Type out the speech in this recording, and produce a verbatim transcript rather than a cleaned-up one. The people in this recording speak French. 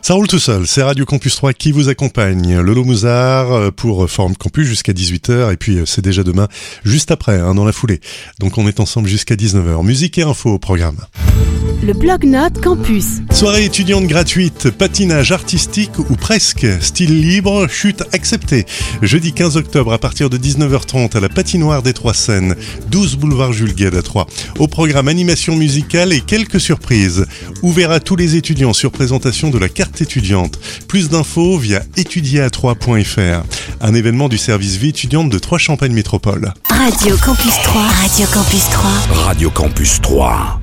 Ça roule tout seul, c'est Radio Campus trois qui vous accompagne. Lolo Mouzard pour Forum Campus jusqu'à dix-huit heures et puis c'est déjà demain, juste après, hein, dans la foulée. Donc on est ensemble jusqu'à dix-neuf heures. Musique et info au programme. Le Blog-Notes Campus. Soirée étudiante gratuite, patinage artistique ou presque, style libre, chute acceptée. Jeudi quinze octobre à partir de dix-neuf heures trente à la patinoire des Trois Seines, douze boulevard Jules Guesde à Troyes. Au programme animation musicale et quelques surprises. Ouvert à tous les étudiants sur présentation de la carte étudiante. Plus d'infos via étudier à troyes point f r. Un événement du service vie étudiante de Troyes Champagne Métropole. Radio Campus trois. Radio Campus trois. Radio Campus trois.